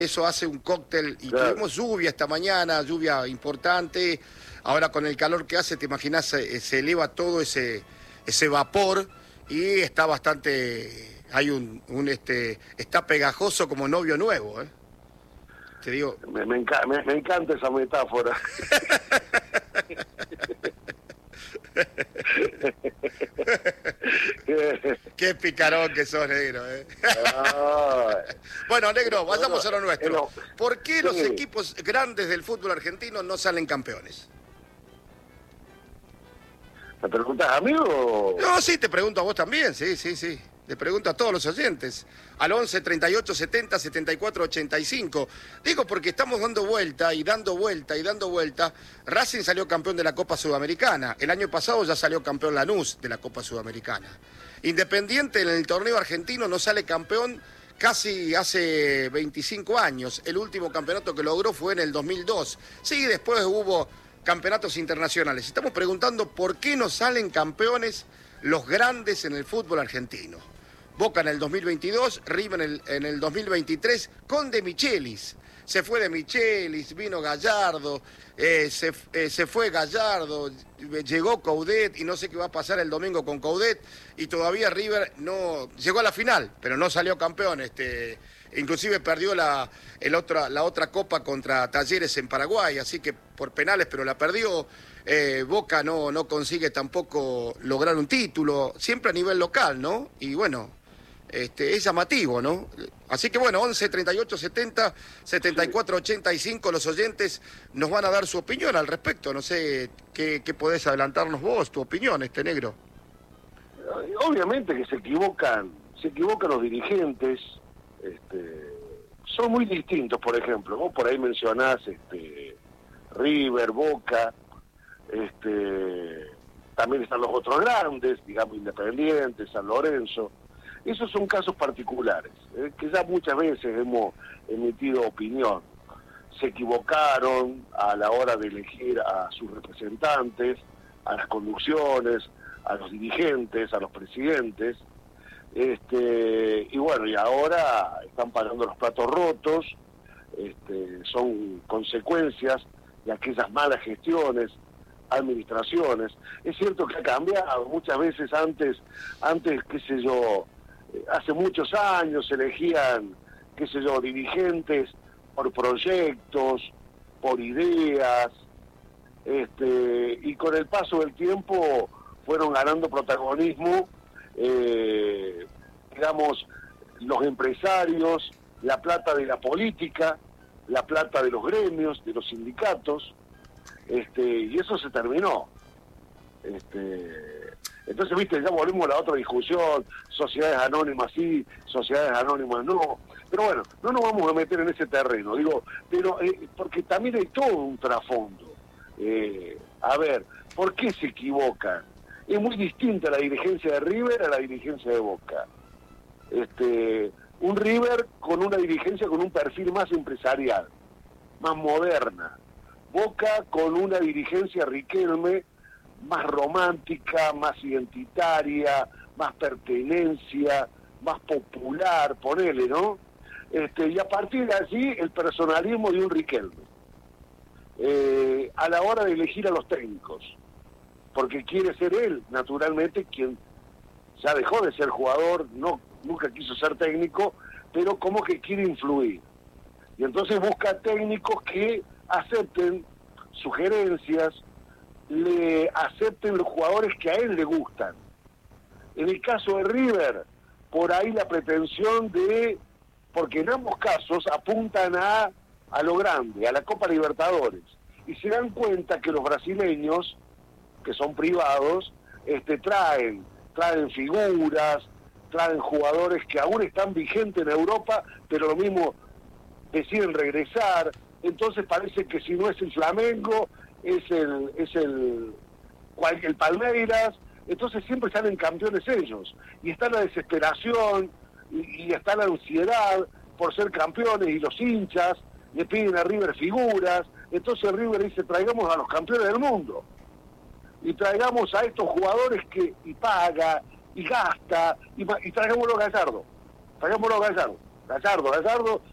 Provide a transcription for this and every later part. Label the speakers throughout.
Speaker 1: Eso hace un cóctel y
Speaker 2: Claro.
Speaker 1: tuvimos lluvia esta mañana, lluvia importante. Ahora con el calor que hace, te imaginas, se eleva todo ese vapor y está bastante, hay está pegajoso como novio nuevo, ¿eh? Te digo.
Speaker 2: Me encanta esa metáfora.
Speaker 1: Qué picarón que sos, negro, ¿eh?
Speaker 2: Ah,
Speaker 1: Bueno, negro, vayamos a lo nuestro.
Speaker 2: no,
Speaker 1: ¿Por qué los
Speaker 2: sí.
Speaker 1: equipos grandes del fútbol argentino no salen campeones?
Speaker 2: ¿Me preguntas a mí o...?
Speaker 1: No, sí, te pregunto a vos también, sí. Le pregunto a todos los oyentes. Al 11 38 70 74 85. Digo porque estamos dando vuelta y dando vuelta y dando vuelta. Racing salió campeón de la Copa Sudamericana. El año pasado ya salió campeón Lanús de la Copa Sudamericana. Independiente en el torneo argentino no sale campeón casi hace 25 años. El último campeonato que logró fue en el 2002. Sí, después hubo campeonatos internacionales. Estamos preguntando por qué no salen campeones los grandes en el fútbol argentino. Boca en el 2022, River en el 2023 con De Michelis. Se fue De Michelis, vino Gallardo, se fue Gallardo, llegó Coudet y no sé qué va a pasar el domingo con Coudet y todavía River no llegó a la final, pero no salió campeón. Inclusive perdió la otra copa contra Talleres en Paraguay, así que por penales, pero la perdió. Boca no consigue tampoco lograr un título, siempre a nivel local, ¿no? Y bueno, es llamativo, ¿no? Así que bueno, 11 38 70 74 85, los oyentes nos van a dar su opinión al respecto. No sé qué podés adelantarnos vos, tu opinión, negro.
Speaker 2: Obviamente que se equivocan los dirigentes, son muy distintos. Por ejemplo, vos por ahí mencionás River, Boca, también están los otros grandes, digamos Independiente, San Lorenzo. Esos son casos particulares, que ya muchas veces hemos emitido opinión. Se equivocaron a la hora de elegir a sus representantes, a las conducciones, a los dirigentes, a los presidentes, y bueno, y ahora están pagando los platos rotos, son consecuencias de aquellas malas gestiones, administraciones. Es cierto que ha cambiado, muchas veces antes, qué sé yo, hace muchos años se elegían, qué sé yo, dirigentes por proyectos, por ideas, y con el paso del tiempo fueron ganando protagonismo, digamos, los empresarios, la plata de la política, la plata de los gremios, de los sindicatos, y eso se terminó. Entonces, viste, ya volvimos a la otra discusión, sociedades anónimas sí, sociedades anónimas no. Pero bueno, no nos vamos a meter en ese terreno, digo, pero porque también hay todo un trasfondo. A ver, ¿por qué se equivocan? Es muy distinta la dirigencia de River a la dirigencia de Boca. Un River con una dirigencia con un perfil más empresarial, más moderna. Boca con una dirigencia Riquelme más romántica, más identitaria, más pertenencia, más popular, ponele, ¿no? Y a partir de allí el personalismo de un Riquelme. A la hora de elegir a los técnicos, porque quiere ser él, naturalmente, quien ya dejó de ser jugador, nunca quiso ser técnico, pero como que quiere influir. Y entonces busca técnicos que acepten sugerencias, le acepten los jugadores que a él le gustan. En el caso de River, por ahí la pretensión porque en ambos casos apuntan a lo grande, a la Copa Libertadores, y se dan cuenta que los brasileños, que son privados, traen figuras, traen jugadores que aún están vigentes en Europa, pero lo mismo deciden regresar. Entonces parece que si no es el Flamengo, es el Palmeiras. Entonces siempre salen campeones ellos, y está la desesperación y está la ansiedad por ser campeones, y los hinchas le piden a River figuras. Entonces River dice: traigamos a los campeones del mundo y traigamos a estos jugadores y paga y gasta, y traigámoslo a Gallardo. Gallardo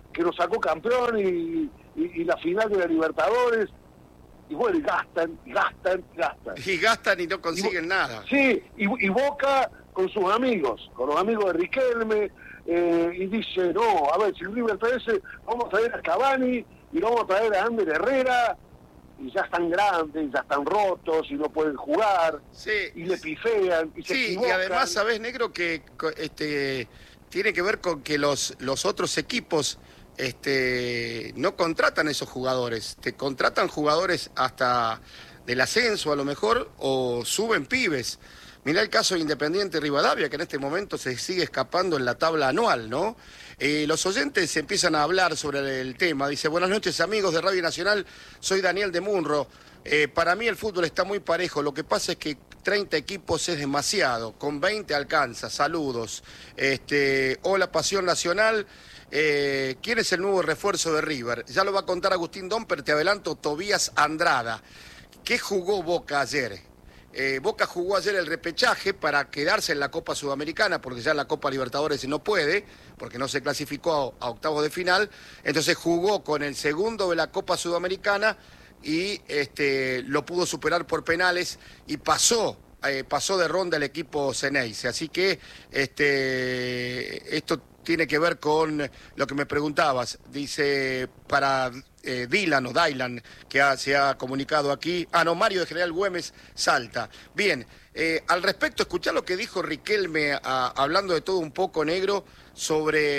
Speaker 2: que nos sacó campeón y la final de la Libertadores, y bueno, y gastan.
Speaker 1: Y gastan y no consiguen nada.
Speaker 2: Sí, y Boca con sus amigos, con los amigos de Riquelme, y dice, no, a ver, si River trae vamos a traer a Cavani y vamos a traer a Ander Herrera, y ya están grandes, ya están rotos, y no pueden jugar,
Speaker 1: sí,
Speaker 2: y le pifean, y se equivocan.
Speaker 1: Y además, sabés, negro, que tiene que ver con que los otros equipos no contratan esos jugadores, te contratan jugadores hasta del ascenso a lo mejor, o suben pibes. Mirá el caso de Independiente Rivadavia, que en este momento se sigue escapando en la tabla anual, ¿no? Los oyentes empiezan a hablar sobre el tema. Dice, buenas noches, amigos de Radio Nacional, soy Daniel de Munro. Para mí el fútbol está muy parejo, lo que pasa es que 30 equipos es demasiado, con 20 alcanza, saludos. Hola, Pasión Nacional. ¿Quién es el nuevo refuerzo de River? Ya lo va a contar Agustín Domper, te adelanto, Tobías Andrada. ¿Qué jugó Boca ayer? Boca jugó ayer el repechaje para quedarse en la Copa Sudamericana, porque ya en la Copa Libertadores no puede, porque no se clasificó a octavos de final. Entonces jugó con el segundo de la Copa Sudamericana y lo pudo superar por penales y pasó de ronda el equipo Ceneice. Así que esto tiene que ver con lo que me preguntabas. Dice, para Dylan, que se ha comunicado aquí. Mario de General Güemes, Salta. Bien, al respecto, escuchá lo que dijo Riquelme, hablando de todo un poco, negro, sobre